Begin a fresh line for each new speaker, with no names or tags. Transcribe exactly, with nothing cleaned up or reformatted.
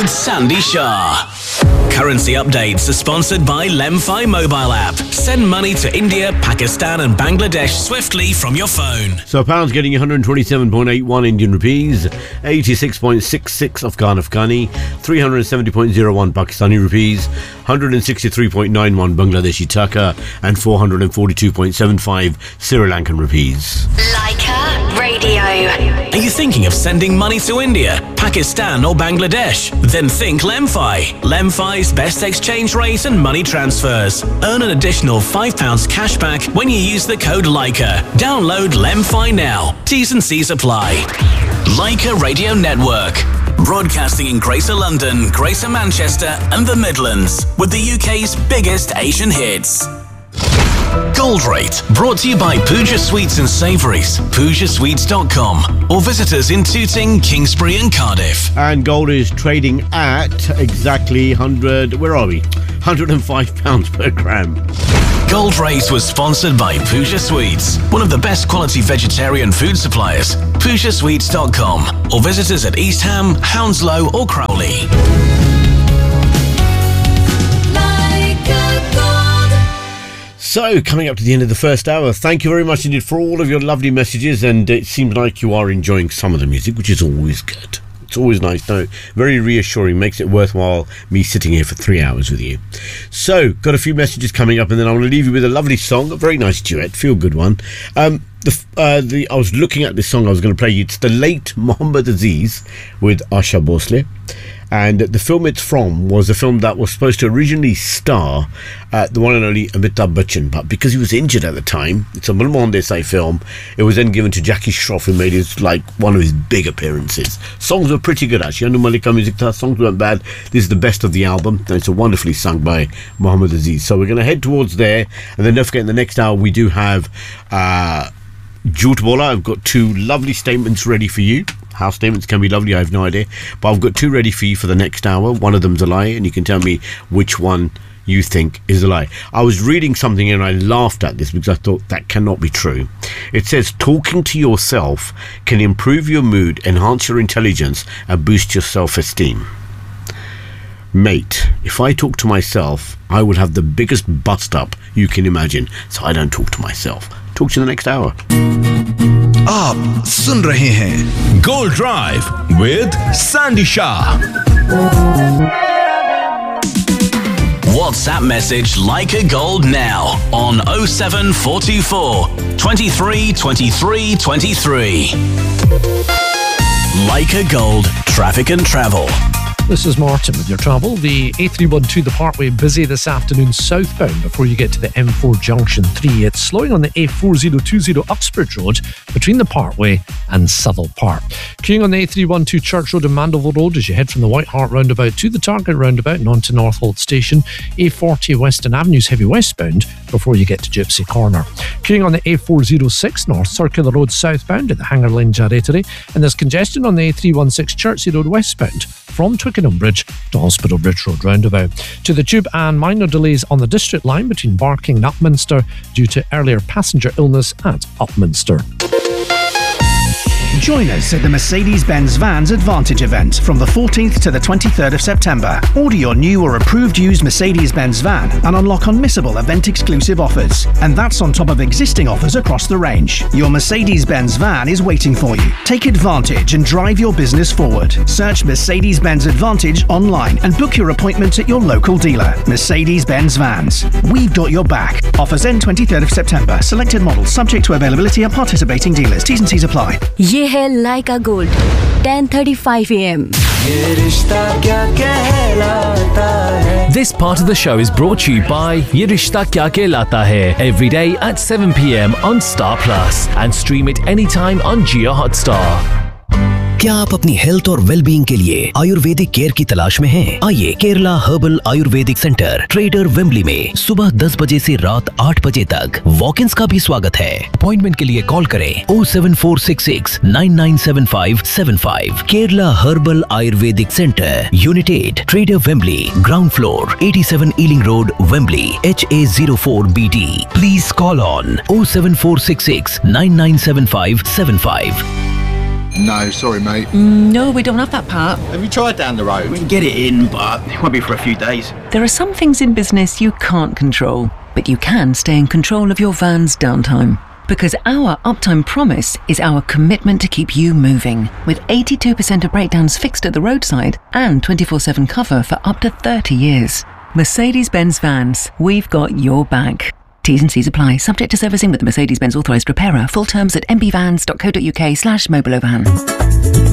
with Sandy Shah. Currency updates are sponsored by Lemfi mobile app. Send money to India, Pakistan and Bangladesh swiftly from your phone.
So a pound's getting one hundred twenty-seven point eight one Indian rupees, eighty-six point six six Afghan Afghani, three hundred seventy point zero one Pakistani rupees, one hundred sixty-three point nine one Bangladeshi taka and four hundred forty-two point seven five Sri Lankan rupees.
Leica Radio.
Are you thinking of sending money to India, Pakistan or Bangladesh? Then think Lemfi. Lemfi's best exchange rate and money transfers. Earn an additional five pounds cash back when you use the code Leica. Download Lemfi now. T's and C's apply. Leica Radio Network. Broadcasting in Greater London, Greater Manchester and the Midlands with the U K's biggest Asian hits. Gold Rate, brought to you by Pooja Sweets and Savouries, pooja sweets dot com, or visit us in Tooting, Kingsbury and Cardiff.
And gold is trading at exactly one hundred, where are we? one hundred five pounds per gram.
Gold Rate was sponsored by Pooja Sweets, one of the best quality vegetarian food suppliers. pooja sweets dot com, or visit us at East Ham, Hounslow or Crowley.
So, coming up to the end of the first hour, thank you very much indeed for all of your lovely messages, and it seems like you are enjoying some of the music, which is always good. It's always nice, no, very reassuring, makes it worthwhile me sitting here for three hours with you. So, got a few messages coming up, and then I want to leave you with a lovely song, a very nice duet, feel good one. Um, the, uh, the I was looking at this song I was going to play you. It's the late Mohammed Aziz with Asha Bhosle. And the film it's from was a film that was supposed to originally star uh, the one and only Amitabh Bachchan, but because he was injured at the time, it's a Mulmohan Desai film, it was then given to Jackie Shroff, who made it like one of his big appearances. Songs were pretty good actually. Anu Malika music, songs weren't bad. This is the best of the album, and it's a wonderfully sung by Mohammed Aziz. So we're going to head towards there, and then don't forget in the next hour we do have uh, Jhoot Bola. I've got two lovely statements ready for you. How statements can be lovely, I have no idea. But I've got two ready for you for the next hour. One of them's a lie, and you can tell me which one you think is a lie. I was reading something and I laughed at this because I thought that cannot be true. It says, talking to yourself can improve your mood, enhance your intelligence, and boost your self-esteem. Mate, if I talk to myself, I will have the biggest bust up you can imagine. So I don't talk to myself. Talk to you in the next hour.
आप सुन रहे हैं gold drive with Sandy Shah.
WhatsApp message Leica Gold now on oh seven four two four, twenty-three, twenty-three, twenty-three. Leica Gold, traffic and travel.
This is Martin with your travel. The A three twelve, the Parkway, busy this afternoon southbound before you get to the M four Junction three. It's slowing on the A four oh two oh Uxbridge Road between the Parkway and Southall Park. Queuing on the A three twelve Church Road and Mandeville Road as you head from the White Hart roundabout to the Target roundabout and on to Northolt Station. A forty Western Avenue's heavy westbound before you get to Gypsy Corner. Queuing on the A four oh six North Circular Road southbound at the Hanger Lane Jarrettery. And there's congestion on the A three sixteen Chertsey Road westbound from Twickenham Bridge to Hospital Bridge Road roundabout. To the Tube, and minor delays on the District Line between Barking and Upminster due to earlier passenger illness at Upminster.
Join us at the Mercedes-Benz Vans Advantage event from the fourteenth to the twenty-third of September. Order your new or approved used Mercedes-Benz van and unlock unmissable event-exclusive offers. And that's on top of existing offers across the range. Your Mercedes-Benz van is waiting for you. Take advantage and drive your business forward. Search Mercedes-Benz Advantage online and book your appointment at your local dealer. Mercedes-Benz Vans. We've got your back. Offers end twenty-third of September. Selected models subject to availability at participating dealers. T's and C's apply.
ये है Leica Gold, ten thirty-five a m.
This part of the show is brought to you by Ye Rishta Kya Kehlata Hai, every day at seven p m on Star Plus and stream it anytime on Jio Hotstar.
क्या आप अपनी health और wellbeing के लिए Ayurvedic care की तलाश में हैं? आइए Kerala herbal Ayurvedic centre trader Wembley में सुबह दस बजे से रात आठ बजे तक वॉक-इन्स का भी स्वागत है. अपॉइंटमेंट के लिए कॉल करें oh seven four six six nine nine seven five seven five. Kerala herbal Ayurvedic centre, unit eight, trader Wembley, ground floor, eighty-seven ailing road, Wembley, H A zero four B D. Please call on oh seven four six six nine nine seven five seven five.
No, sorry, mate.
Mm, no, we don't have that part.
Have you tried down the road?
We can get it in, but it won't be for a few days.
There are some things in business you can't control, but you can stay in control of your van's downtime. Because our uptime promise is our commitment to keep you moving, with eighty-two percent of breakdowns fixed at the roadside and twenty-four seven cover for up to thirty years. Mercedes-Benz Vans, we've got your back. T's and C's apply, subject to servicing with the Mercedes-Benz authorised repairer. Full terms at m b vans dot co dot u k slash mobilovan.